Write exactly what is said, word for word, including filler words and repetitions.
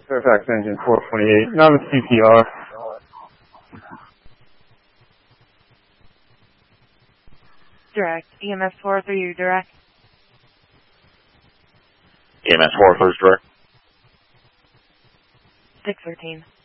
Fairfax engine four twenty-eight. Now the C P R. Direct. E M S four three, you direct. E M S four, first direct. six thirteen.